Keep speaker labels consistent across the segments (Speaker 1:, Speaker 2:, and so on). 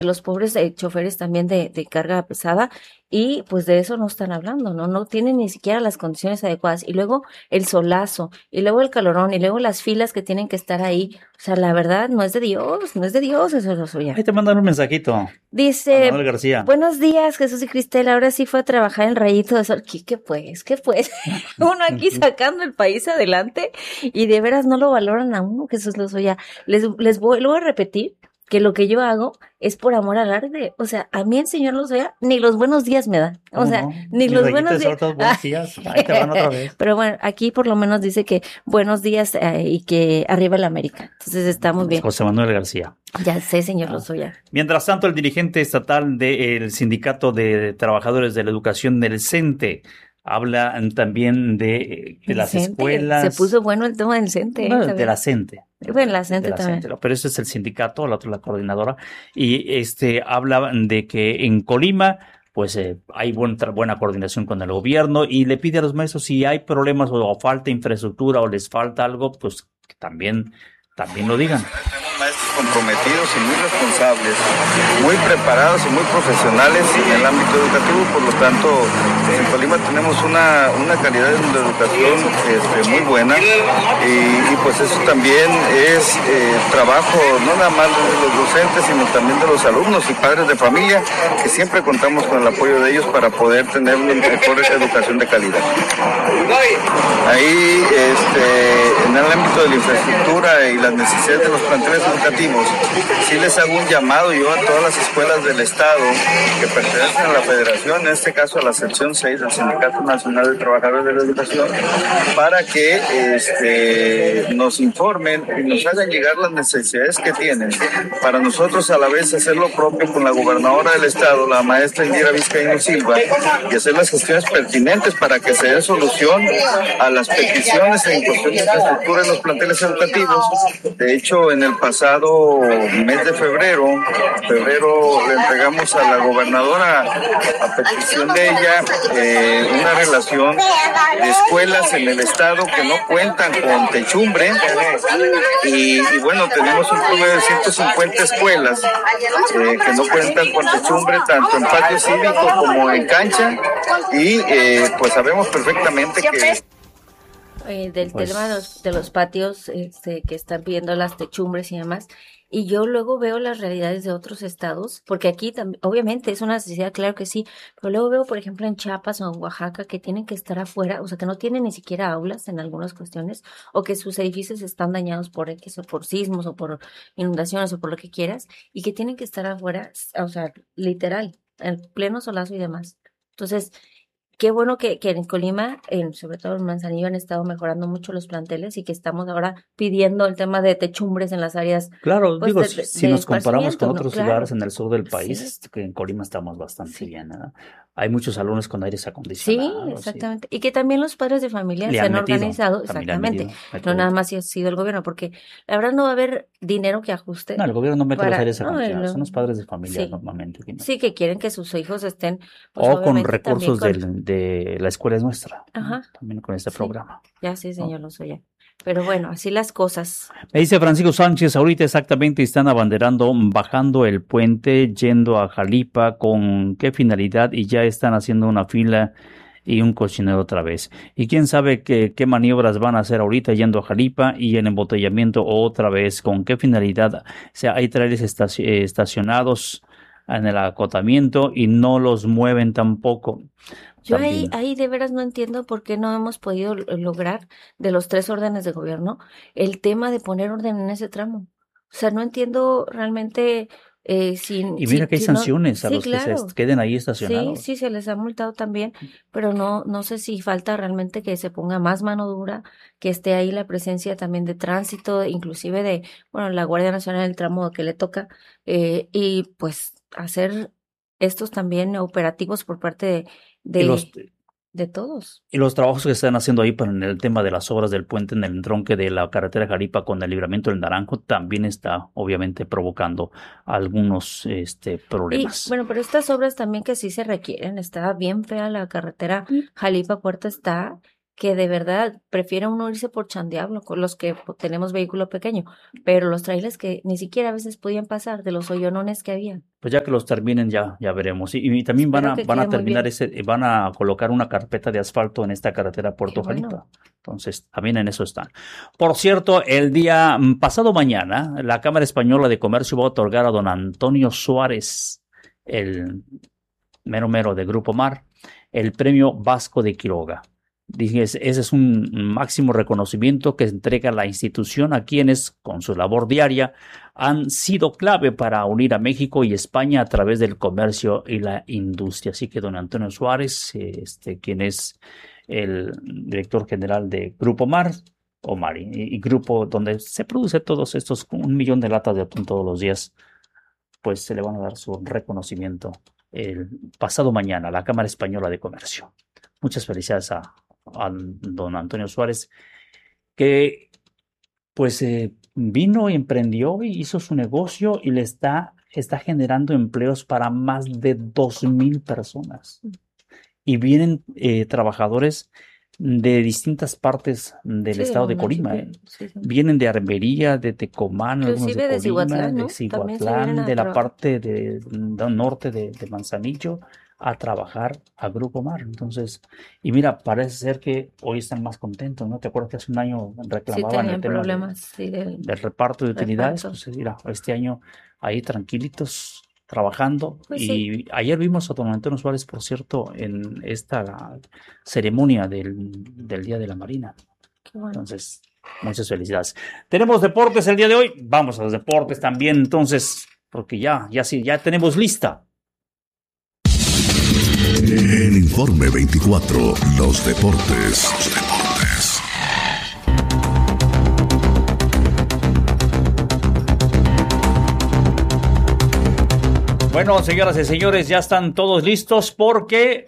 Speaker 1: los pobres choferes también de carga pesada, y pues de eso no están hablando, ¿no? No tienen ni siquiera las condiciones adecuadas, y luego el solazo, y luego el calorón, y luego las filas que tienen que estar ahí. O sea, la verdad, no es de Dios, no es de Dios, eso es lo suyo.
Speaker 2: Ahí te mandan un mensajito.
Speaker 1: Dice,
Speaker 2: Manuel García.
Speaker 1: buenos días, Jesús y Cristel, ahora sí fue a trabajar en Rayito de Sol. ¿Qué pues? Uno aquí sacando el país adelante, y de veras no lo valoran a uno, Jesús Lozoya. Les vuelvo a repetir que lo que yo hago es por amor al arte. O sea, a mí el señor Lozoya ni los buenos días me da. O sea,
Speaker 2: no?
Speaker 1: ni los buenos días.
Speaker 2: Buenos días. Ahí te van otra vez.
Speaker 1: Pero bueno, aquí por lo menos dice que buenos días y que arriba el América. Entonces estamos bien.
Speaker 2: José Manuel García.
Speaker 1: Ya sé, señor Lozoya.
Speaker 2: Mientras tanto, el dirigente estatal del Sindicato de Trabajadores de la Educación del CENTE habla también de las escuelas.
Speaker 1: Se puso bueno el tema del CENTE.
Speaker 2: No, de la CENTE.
Speaker 1: Bueno, la CENTE también.
Speaker 2: Pero ese es el sindicato, la otra la coordinadora. Y habla de que en Colima pues hay buena coordinación con el gobierno, y le pide a los maestros, si hay problemas o falta infraestructura o les falta algo, pues que también lo digan.
Speaker 3: Tenemos maestros comprometidos y muy responsables, muy preparados y muy profesionales en el ámbito educativo. Por lo tanto, en Colima tenemos una calidad de educación muy buena, y pues eso también es trabajo no nada más de los docentes, sino también de los alumnos y padres de familia, que siempre contamos con el apoyo de ellos para poder tener una mejor educación de calidad. Ahí, en el ámbito de la infraestructura y las necesidades de los planteles educativos, sí les hago un llamado yo a todas las escuelas del Estado que pertenecen a la Federación, en este caso a la sección 6 del Sindicato Nacional de Trabajadores de la Educación, para que nos informen y nos hagan llegar las necesidades que tienen, para nosotros a la vez hacer lo propio con la gobernadora del Estado, la maestra Indira Vizcaíno Silva, y hacer las gestiones pertinentes para que se dé solución a las peticiones en cuestión de infraestructura en los planteles educativos. De hecho, en el pasado mes de febrero le entregamos a la gobernadora, a petición de ella, una relación de escuelas en el estado que no cuentan con techumbre, y bueno, tenemos un promedio de 150 escuelas que no cuentan con techumbre, tanto en patio cívico como en cancha, y pues sabemos perfectamente que
Speaker 1: del tema de los patios que están pidiendo las techumbres y demás, y yo luego veo las realidades de otros estados, porque aquí también, obviamente es una necesidad, claro que sí, pero luego veo, por ejemplo, en Chiapas o en Oaxaca, que tienen que estar afuera, o sea, que no tienen ni siquiera aulas en algunas cuestiones, o que sus edificios están dañados por X o por sismos o por inundaciones o por lo que quieras, y que tienen que estar afuera, o sea, literal, en pleno solazo y demás. Entonces, qué bueno que en Colima, sobre todo en Manzanillo, han estado mejorando mucho los planteles, y que estamos ahora pidiendo el tema de techumbres en las áreas.
Speaker 2: Claro,
Speaker 1: pues,
Speaker 2: digo, si nos comparamos con otros lugares
Speaker 1: claro,
Speaker 2: en el sur del país,
Speaker 1: sí,
Speaker 2: que en Colima estamos bastante
Speaker 1: sí.
Speaker 2: bien, ¿no? Hay muchos alumnos con aires acondicionados.
Speaker 1: Sí, exactamente. Y que también los padres de familia
Speaker 2: Le
Speaker 1: se
Speaker 2: han
Speaker 1: han
Speaker 2: metido,
Speaker 1: organizado,
Speaker 2: también le han
Speaker 1: exactamente.
Speaker 2: metido.
Speaker 1: No nada más si ha sido el gobierno, porque la verdad no va a haber dinero que ajuste.
Speaker 2: No, el gobierno no mete los aires
Speaker 1: no,
Speaker 2: acondicionados, son los padres de familia
Speaker 1: sí,
Speaker 2: normalmente.
Speaker 1: sí, que quieren que sus hijos estén, pues,
Speaker 2: O con
Speaker 1: obviamente
Speaker 2: recursos
Speaker 1: también
Speaker 2: de la escuela es nuestra,
Speaker 1: Ajá.
Speaker 2: ¿no? También con este
Speaker 1: Sí.
Speaker 2: programa.
Speaker 1: Ya sí, señor Lozoya. Pero bueno, así las cosas.
Speaker 2: Me dice Francisco Sánchez, ahorita exactamente están abanderando, bajando el puente, yendo a Jalipa, ¿con qué finalidad? Y ya están haciendo una fila y un cochinero otra vez. Y quién sabe qué maniobras van a hacer ahorita yendo a Jalipa, y el embotellamiento otra vez, ¿con qué finalidad? O sea, hay trailers estacionados en el acotamiento y no los mueven tampoco.
Speaker 1: Yo ahí de veras no entiendo por qué no hemos podido lograr, de los 3 órdenes de gobierno, el tema de poner orden en ese tramo. O sea, no entiendo realmente
Speaker 2: y mira que hay sanciones a los que se queden ahí estacionados.
Speaker 1: Sí, se les ha multado también, pero no sé si falta realmente que se ponga más mano dura, que esté ahí la presencia también de tránsito, inclusive de, la Guardia Nacional del tramo que le toca, y pues hacer estos también operativos por parte de todos.
Speaker 2: Y los trabajos que están haciendo ahí en el tema de las obras del puente en el entronque de la carretera Jalipa con el libramiento del Naranjo también está obviamente provocando algunos problemas.
Speaker 1: Y, pero estas obras también que sí se requieren, está bien fea la carretera Jalipa Puerto, está que de verdad prefiere uno irse por chandearlo, con los que tenemos vehículo pequeño, pero los trailers que ni siquiera a veces podían pasar de los hoyonones que había.
Speaker 2: Pues ya que los terminen ya veremos. Y también
Speaker 1: Espero que
Speaker 2: van a
Speaker 1: quede muy
Speaker 2: terminar
Speaker 1: bien.
Speaker 2: van a colocar una carpeta de asfalto en esta carretera
Speaker 1: Qué
Speaker 2: Puerto
Speaker 1: bueno.
Speaker 2: Jalipa. Entonces, también en eso están. Por cierto, el día pasado mañana, la Cámara Española de Comercio va a otorgar a don Antonio Suárez, el mero mero de Grupo Mar, el premio Vasco de Quiroga. Dije, ese es un máximo reconocimiento que entrega la institución a quienes, con su labor diaria, han sido clave para unir a México y España a través del comercio y la industria. Así que don Antonio Suárez, quien es el director general de Grupo Mar, o Mari, y grupo donde se produce todos estos 1 millón de latas de atún todos los días, pues se le van a dar su reconocimiento el pasado mañana a la Cámara Española de Comercio. Muchas felicidades a don Antonio Suárez, que pues vino y emprendió y hizo su negocio y le está generando empleos para más de 2,000 personas. Y vienen trabajadores de distintas partes del
Speaker 1: Sí,
Speaker 2: estado de
Speaker 1: me
Speaker 2: Colima.
Speaker 1: supe, sí.
Speaker 2: Vienen de Arbería, de Tecomán, algunos de
Speaker 1: Inclusive de
Speaker 2: Colima,
Speaker 1: Cihuatlán,
Speaker 2: de
Speaker 1: ¿no? También se vienen
Speaker 2: Cihuatlán,
Speaker 1: a
Speaker 2: de la
Speaker 1: trabajar.
Speaker 2: parte del norte de Manzanillo, a trabajar a Grupo Mar. Entonces, y mira, parece ser que hoy están más contentos, ¿no? ¿Te acuerdas que hace un año
Speaker 1: Sí
Speaker 2: reclamaban el
Speaker 1: tenían
Speaker 2: tema
Speaker 1: problemas, sí, del
Speaker 2: del reparto de utilidades?
Speaker 1: reparto.
Speaker 2: Pues mira, este año ahí tranquilitos trabajando.
Speaker 1: Pues sí,
Speaker 2: Y ayer vimos a don Antonio Suárez, por cierto, en esta ceremonia del Día de la Marina.
Speaker 1: qué bueno.
Speaker 2: Entonces, muchas felicidades. Tenemos deportes el día de hoy. Vamos a los deportes también, entonces, porque ya tenemos lista.
Speaker 4: En Informe 24, los deportes.
Speaker 2: Bueno, señoras y señores, ya están todos listos porque,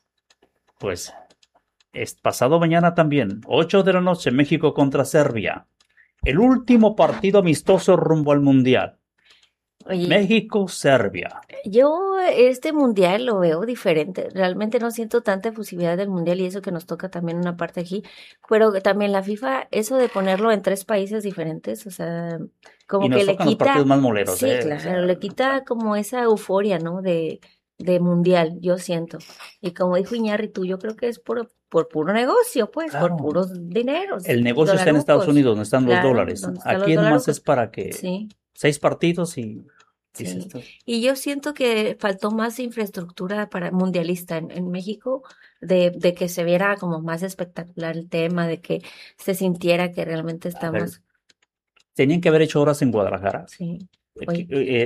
Speaker 2: pues, es pasado mañana también, 8 de la noche, México contra Serbia. El último partido amistoso rumbo al Mundial.
Speaker 1: Oye,
Speaker 2: México-Serbia.
Speaker 1: yo este mundial lo veo diferente. Realmente no siento tanta efusividad del mundial y eso que nos toca también una parte aquí. Pero también la FIFA, eso de ponerlo en 3 países diferentes, o sea, como
Speaker 2: Y nos
Speaker 1: que le
Speaker 2: tocan los
Speaker 1: quita,
Speaker 2: partidos más moleros,
Speaker 1: sí,
Speaker 2: o
Speaker 1: claro,
Speaker 2: sea,
Speaker 1: le quita como esa euforia, ¿no? De mundial, yo siento. Y como dijo Iñárritu, yo creo que es por puro negocio, pues, por
Speaker 2: claro,
Speaker 1: puros dineros,
Speaker 2: el negocio está en Estados
Speaker 1: dolarucos.
Speaker 2: Unidos, donde están los
Speaker 1: Claro,
Speaker 2: dólares.
Speaker 1: donde están los
Speaker 2: Aquí nomás es
Speaker 1: dolarucos.
Speaker 2: para que
Speaker 1: Sí.
Speaker 2: 6 partidos y dices
Speaker 1: Sí,
Speaker 2: tú.
Speaker 1: y yo siento que faltó más infraestructura para mundialista en México, de que se viera como más espectacular el tema, de que se sintiera que realmente
Speaker 2: A ver,
Speaker 1: estamos,
Speaker 2: tenían que haber hecho horas en Guadalajara.
Speaker 1: sí, oye,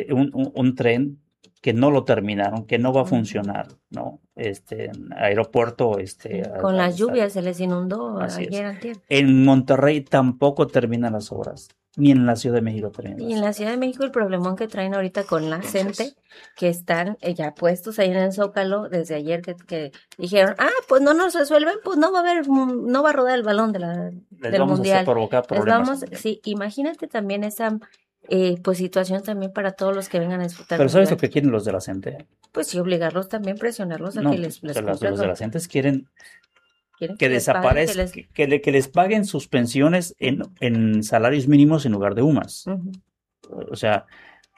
Speaker 2: Un tren que no lo terminaron, que no va a
Speaker 1: mm,
Speaker 2: funcionar, ¿no? Aeropuerto,
Speaker 1: con las lluvias se les inundó
Speaker 2: así es.
Speaker 1: ayer, antier.
Speaker 2: En Monterrey tampoco terminan las obras, ni en la Ciudad de México terminan
Speaker 1: Y
Speaker 2: las
Speaker 1: en la
Speaker 2: obras.
Speaker 1: Ciudad de México el problemón que traen ahorita con la
Speaker 2: Entonces,
Speaker 1: gente, que están ya puestos ahí en el Zócalo desde ayer que dijeron, pues no nos resuelven, pues no va a haber, no va a rodar el balón
Speaker 2: les
Speaker 1: del
Speaker 2: vamos a hacer
Speaker 1: mundial.
Speaker 2: provocar
Speaker 1: Les
Speaker 2: problemas.
Speaker 1: vamos, sí, imagínate también esa pues situación también para todos los que vengan a disfrutar
Speaker 2: Pero
Speaker 1: del
Speaker 2: ¿sabes lo
Speaker 1: mundial.
Speaker 2: que quieren los de la gente?
Speaker 1: Pues sí, obligarlos también, presionarlos a
Speaker 2: No,
Speaker 1: que les
Speaker 2: los
Speaker 1: cumplan
Speaker 2: de la gente quieren
Speaker 1: quieren
Speaker 2: que
Speaker 1: que les paguen,
Speaker 2: desaparezca, que les paguen sus pensiones en salarios mínimos en lugar de UMAS.
Speaker 1: Ujú.
Speaker 2: O sea,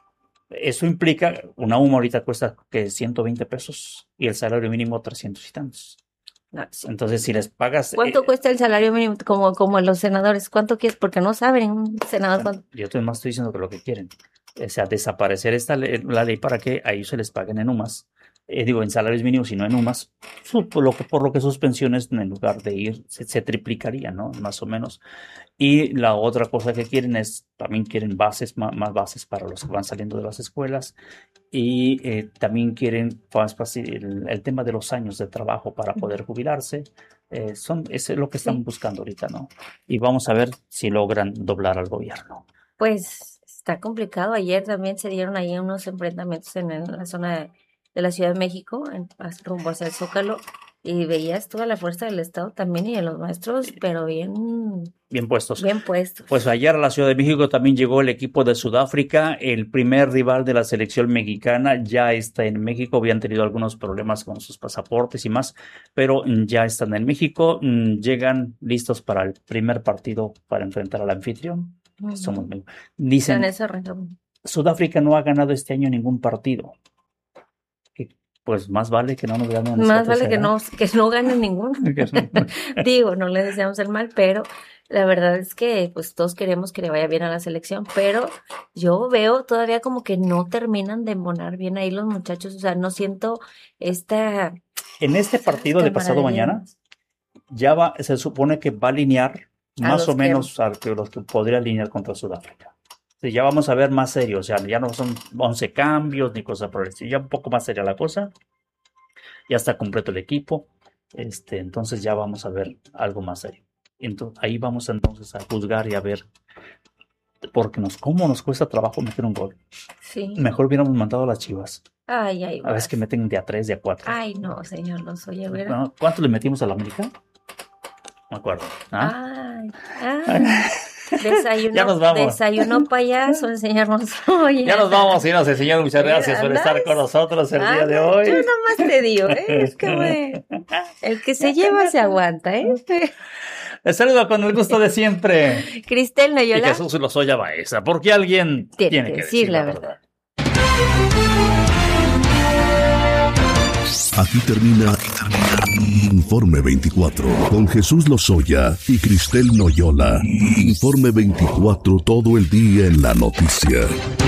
Speaker 2: eso implica, una UMA ahorita cuesta que 120 pesos y el salario mínimo 300 y tantos.
Speaker 1: Sí.
Speaker 2: Entonces, si les pagas...
Speaker 1: ¿Cuánto cuesta el salario mínimo como los senadores? ¿Cuánto quieres? Porque no saben un senador
Speaker 2: Bueno,
Speaker 1: cuánto.
Speaker 2: yo más estoy diciendo que lo que quieren. O sea, desaparecer la ley para que a ellos se les paguen en UMAS. En salarios mínimos y no en UMAS. Por lo que sus pensiones, en lugar de ir, se triplicarían, ¿no? Más o menos. Y la otra cosa que quieren también quieren bases, más bases para los que van saliendo de las escuelas. Y también quieren el tema de los años de trabajo para poder jubilarse. Es lo que están
Speaker 1: Sí.
Speaker 2: buscando ahorita, ¿no? Y vamos a ver si logran doblar al gobierno.
Speaker 1: Pues está complicado. Ayer también se dieron ahí unos enfrentamientos en la zona de la Ciudad de México, rumbo hacia el Zócalo. y veías toda la fuerza del Estado también y de los maestros, pero bien
Speaker 2: puestos.
Speaker 1: Bien puestos.
Speaker 2: Pues ayer a la Ciudad de México también llegó el equipo de Sudáfrica, el primer rival de la selección mexicana, ya está en México, habían tenido algunos problemas con sus pasaportes y más, pero ya están en México, llegan listos para el primer partido para enfrentar al anfitrión. Dicen, Sudáfrica no ha ganado este año ningún partido. Pues más vale que no nos ganen.
Speaker 1: Más vale que no ganen ninguno. Digo, no le deseamos el mal, pero la verdad es que pues todos queremos que le vaya bien a la selección, pero yo veo todavía como que no terminan de embonar bien ahí los muchachos, o sea, no siento esta...
Speaker 2: En este partido de pasado mañana, se supone que va a alinear más o menos a los que podría alinear contra Sudáfrica. Sí, ya vamos a ver más serio, o sea, ya no son 11 cambios ni cosas por el estilo, ya un poco más seria la cosa, ya está completo el equipo, entonces ya vamos a ver algo más serio. Entonces, ahí vamos entonces a juzgar y a ver, porque cómo nos cuesta trabajo meter un gol.
Speaker 1: Sí.
Speaker 2: Mejor hubiéramos mandado a las Chivas.
Speaker 1: Ay,
Speaker 2: a veces que meten de a 3, de a 4.
Speaker 1: Ay, no, señor Lozoya, ¿verdad?
Speaker 2: ¿Cuánto le metimos a la América? No me acuerdo.
Speaker 1: Ay. Desayuno payaso, el señor Lozoya.
Speaker 2: Ya nos vamos, señor, muchas gracias por estar con nosotros el día de hoy.
Speaker 1: Yo nomás te digo, es que el que se lleva se aguanta,
Speaker 2: Les saludo con el gusto de siempre.
Speaker 1: Cristel Noyola.
Speaker 2: Y Jesús Lozoya Baeza, porque alguien tiene que decir la verdad.
Speaker 4: Aquí termina Informe 24 con Jesús Lozoya y Cristel Noyola. Informe 24, todo el día en la noticia.